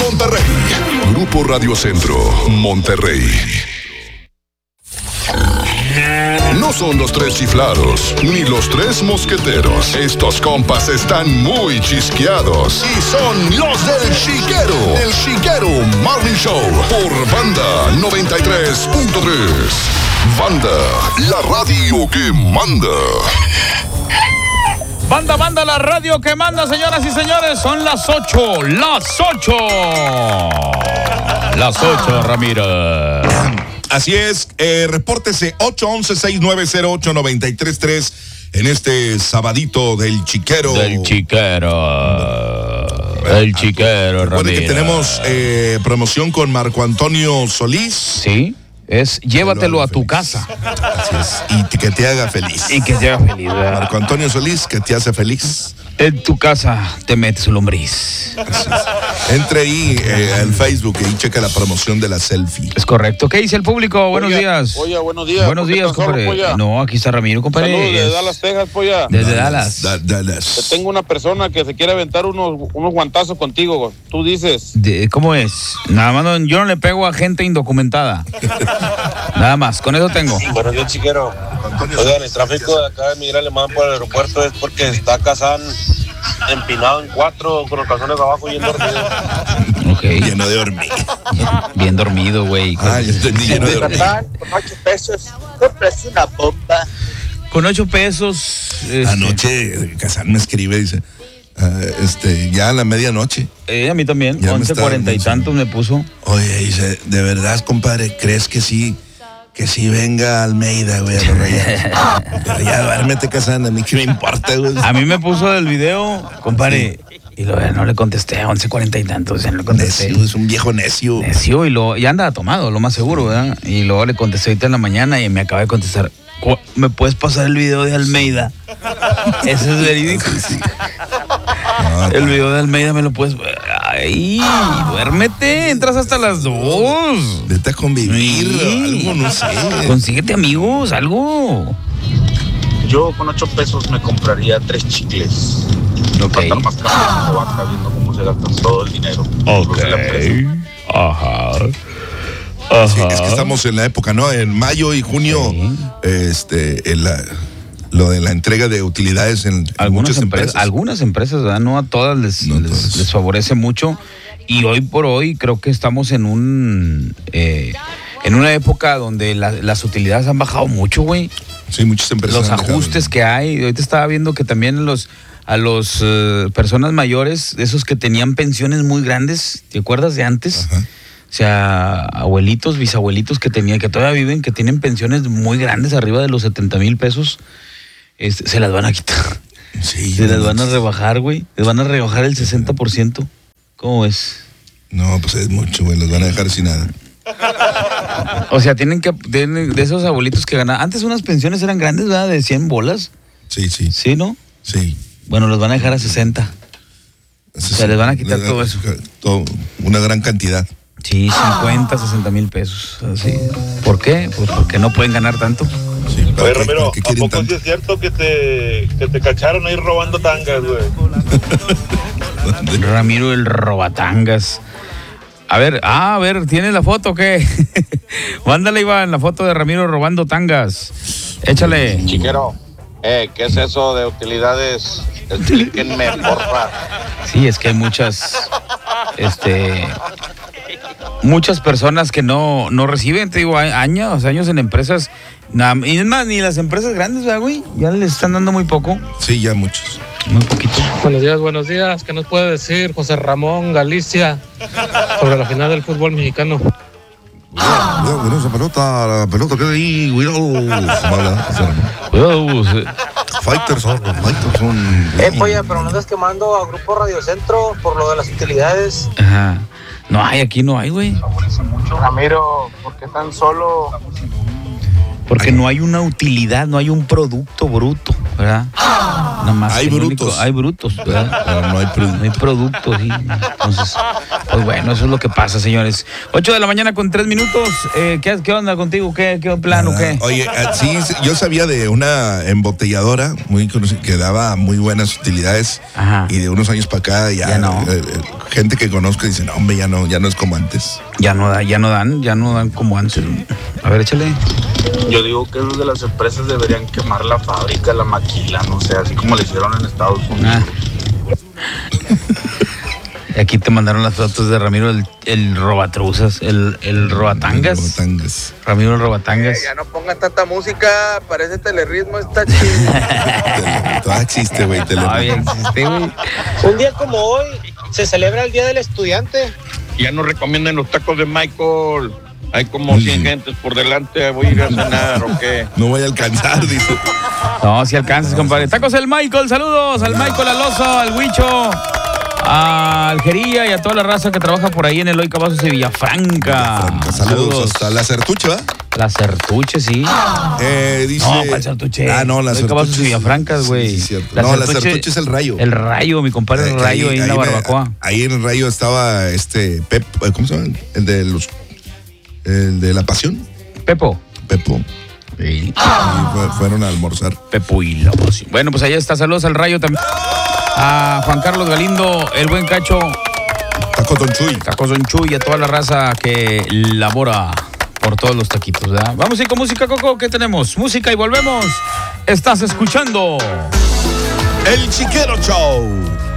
Monterrey. Grupo Radio Centro, Monterrey. No son los tres chiflados, ni los tres mosqueteros. Estos compas están muy chisqueados y son los del Chiquero. El Chiquero Morning Show por Banda 93.3. Banda, la radio que manda. Banda, la radio que manda, señoras y señores. Son las 8. Las 8, Ramiro. Así es, repórtese 811-690-8933 en este sabadito del Chiquero. El Chiquero, Recuerde Ramiro. que tenemos promoción con Marco Antonio Solís. Sí, es llévatelo a tu casa. Así es, y que te haga feliz. Y que te haga feliz, ¿verdad? Marco Antonio Solís, que te hace feliz. En tu casa te metes un lombriz. Así es. Entre ahí al Facebook y checa la promoción de la selfie. Es correcto. ¿Qué dice el público? Buenos días. Polla, buenos días. Buenos días, compadre. Polla? No, aquí está Ramiro, compadre. Saludos desde Dallas, Texas, Polla. Desde Dallas. Dallas. Te tengo una persona que se quiere aventar unos guantazos contigo. Tú dices. ¿Cómo es? Nada más yo no le pego a gente indocumentada. Nada más, con eso tengo. Buenos días, Chiquero. Oigan, el tráfico de acá de Miguel Alemán por el aeropuerto es porque está Kazán empinado en 4 con los calzones abajo y bien dormido. Ok. Lleno de hormiga. Bien dormido, güey. Ah, yo entendí, lleno de hormiga. Con 8 pesos, compras una bomba. Con 8 pesos. Anoche Kazán me escribe y dice, ya a la medianoche. A mí también, Ya me 11:40 y tantos me puso. Oye, dice, ¿de verdad, compadre, crees que sí venga Almeida, güey, a los Rayados? Pero ya duérmete, Kazán, a mí qué me importa, güey. A mí me puso el video, compadre, y luego no le contesté a 11:40 y tantos, ya no le contesté. Necio, es un viejo necio. Necio, y ya andaba tomado, lo más seguro, ¿verdad? Y luego le contesté ahorita en la mañana y me acaba de contestar, ¿me puedes pasar el video de Almeida? Ese es verídico. No, El video de Almeida me lo puedes... Ay, duérmete, entras hasta las 2. Vete a convivir, Sí. algo, no sé. Consíguete amigos, algo. Yo con 8 pesos me compraría 3 chicles. Ok. Para estar más caliente, vaca, viendo cómo se gasta todo el dinero. Ok. Incluso la empresa. Ajá. Sí, es que estamos en la época, ¿no? En mayo y junio, lo de la entrega de utilidades en muchas empresas. Algunas empresas, ¿verdad? No a todas les favorece mucho. Y hoy por hoy creo que estamos en una época donde las utilidades han bajado mucho, güey. Sí, muchas empresas. Los ajustes que hay. Ahorita estaba viendo que también a los personas mayores, esos que tenían pensiones muy grandes, ¿te acuerdas de antes? Ajá. O sea, abuelitos, bisabuelitos que todavía viven, que tienen pensiones muy grandes, arriba de los 70,000 pesos, se las van a quitar. Sí, Se las van a rebajar, güey. Les van a rebajar el 60%. ¿Cómo es? No, pues es mucho, güey. Los van a dejar sin nada. O sea, tienen de esos abuelitos que ganan. Antes unas pensiones eran grandes, ¿verdad? De 100 bolas. Sí. ¿Sí, no? Sí. Bueno, los van a dejar a 60. Se les van a quitar todo eso. Una gran cantidad. Sí, 50, 60,000 pesos. Así. ¿Por qué? Pues porque no pueden ganar tanto. Sí, Oye, Ramiro, ¿para qué ¿a quieren poco sí tanto? es cierto que te cacharon ahí robando tangas, güey? Ramiro el robatangas. A ver, ¿tienes la foto o qué? Mándale, Iván, la foto de Ramiro robando tangas. Échale. Chiquero, ¿qué es eso de utilidades? Explíquenme, porfa. Sí, es que hay muchas personas que no reciben, te digo, años en empresas. Y es más, ni las empresas grandes, ¿verdad, güey? Ya les están dando muy poco. Sí, ya muchos. Muy poquito. Buenos días. ¿Qué nos puede decir José Ramón Galicia sobre la final del fútbol mexicano? Cuidado, esa pelota queda ahí, cuidado. Cuidado, Faitelson. Polla, pero no andas quemando a Grupo Radio Centro por lo de las utilidades. Ajá. Aquí no hay, güey. Ramiro, ¿por qué tan solo? Porque no hay una utilidad, no hay un producto bruto. ¿verdad? Nada más Hay brutos. hay brutos, ¿verdad? Pero no hay producto. No hay productos, sí. Entonces, pues bueno, eso es lo que pasa, señores. 8 de la mañana con 3 minutos. ¿Qué onda contigo? ¿Qué plan o qué? Oye, sí, yo sabía de una embotelladora muy conocida que daba muy buenas utilidades. Ajá. Y de unos años para acá ya no. Gente que conozco dice, no, hombre, ya no es como antes. Ya no dan como antes. A ver, échale. Yo digo que esos de las empresas deberían quemar la fábrica, la maquila, no sé, así como le hicieron en Estados Unidos. Aquí te mandaron las fotos de Ramiro, el robatruzas, el robatangas. Ramiro el robatangas. Ya no pongan tanta música, parece Telerritmo, está chido. Todavía existe, güey. Todavía existe, güey. Un día como hoy se celebra el Día del Estudiante. Ya no recomienden los tacos de Michael. Hay como 100 gentes por delante. Voy a ir a cenar, ¿o qué? No voy a alcanzar, dice. No, si alcanzas, compadre. Tacos el Michael, saludos al Michael, al Oso, al Huicho, a Algería y a toda la raza que trabaja por ahí en Eloy Cavazos de Villafranca. Saludos hasta la Certuche, ¿va? La Certuche, sí. Dice... No, ¿cuál Certuche? No, la Eloy Cavazos Certuche. de Villafranca, güey. Sí, la Certuche es el Rayo. El Rayo, mi compadre el Rayo, ahí en la barbacoa. Ahí en el Rayo estaba Pep, ¿cómo se llama? El de la Pasión. Pepo. Sí. Fueron a almorzar. Pepo y la Pasión. Bueno, pues allá está. Saludos al Rayo también. A Juan Carlos Galindo, el buen Cacho. Tacos Don Chuy. Y a toda la raza que labora por todos los taquitos, ¿verdad? Vamos a ir con música, Coco. ¿Qué tenemos? Música y volvemos. Estás escuchando El Chiquero Show.